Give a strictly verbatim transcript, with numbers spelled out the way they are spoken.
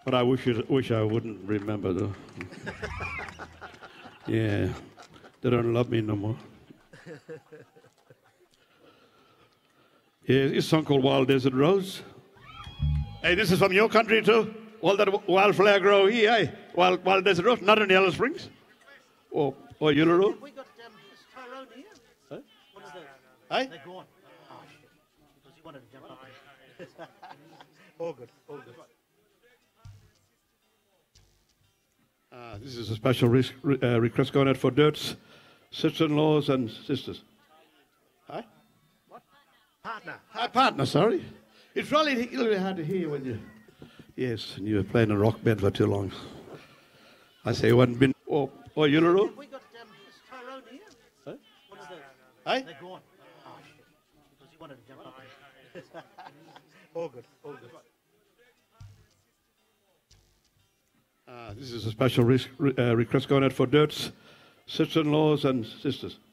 But I wish it, wish I wouldn't remember though. Yeah, they don't love me no more. Yeah, it's a song called Wild Desert Rose. Hey, this is from your country too? All that wildflower grow here, eh? Wild, wild Desert Rose, not in Yellow Springs? Or, or Uluru? Have we got um, is Tyrone here? Huh? What is that? Hey? They're gone. Oh, shit. Because he wanted to jump up. All good, all good. Uh, this is a special re uh, request going out for Dirt's sister-in-laws and sisters. Hi? What? Partner. Hi, partner, sorry. It's really, really hard to hear when you... Yes, and you were playing a rock band for too long. I say you hadn't been... Or, or Uluru? Have we got um, is Tyrone here? Huh? What is that? Hey? They're gone. Oh, shit. Because he wanted to jump up. All good, all good. Uh, this is a special re uh, request going out for Dirt's sister-in-laws and sisters.